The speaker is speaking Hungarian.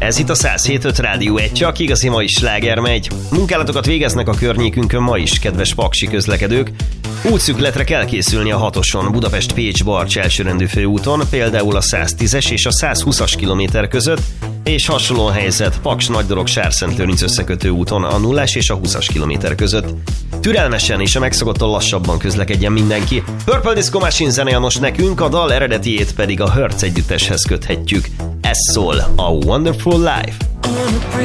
Ez itt a 107.5 Rádió 1, csak igazi mai sláger megy. Munkálatokat végeznek a környékünkön ma is, kedves paksi közlekedők. Útszükletre kell készülni a 6-oson, Budapest-Pécs-Barcs elsőrendű főúton, például a 110-es és a 120-as kilométer között, és hasonló helyzet Paks-Nagydorog-Sárszent-Lőrinc összekötő úton a 0-as és a 20-as kilométer között. Türelmesen és a megszokottan lassabban közlekedjen mindenki. Purple Disco Machine zenéje most nekünk, a dal eredetiét pedig a Hertz együtteshez köthetjük. Ez szól a Wonderful Life.